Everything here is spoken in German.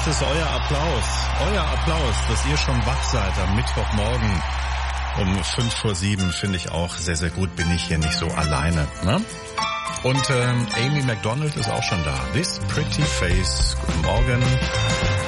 Das ist euer Applaus. Euer Applaus, dass ihr schon wach seid am Mittwochmorgen um 7:05, finde ich auch sehr, sehr gut. Bin ich hier nicht so alleine. Ne? Und Amy MacDonald ist auch schon da. This Pretty Face. Guten Morgen.